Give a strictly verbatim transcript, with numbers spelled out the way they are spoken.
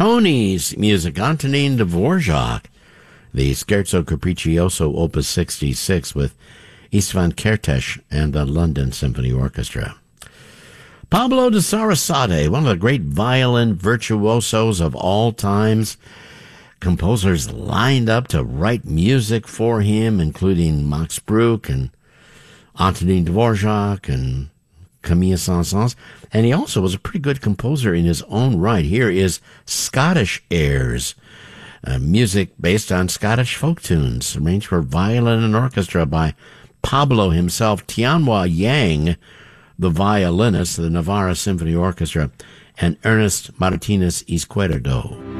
Tony's music, Antonin Dvorak, the Scherzo Capriccioso Opus sixty-six with Istvan Kertész and the London Symphony Orchestra. Pablo de Sarasate, one of the great violin virtuosos of all times. Composers lined up to write music for him, including Max Bruch and Antonin Dvorak and Camille Saint-Saëns. And he also was a pretty good composer in his own right. Here is Scottish Airs, uh, music based on Scottish folk tunes, arranged for violin and orchestra by Pablo himself, Tianhua Yang, the violinist of the Navarra Symphony Orchestra, and Ernest Martinez Izquierdo.